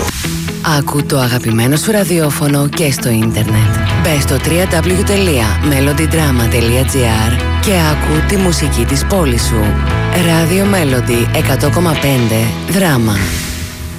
Άκου το αγαπημένο σου ραδιόφωνο και στο ίντερνετ. Μπες στο www.melodydrama.gr και άκου τη μουσική της πόλης σου. Radio Melody 100,5 Δράμα.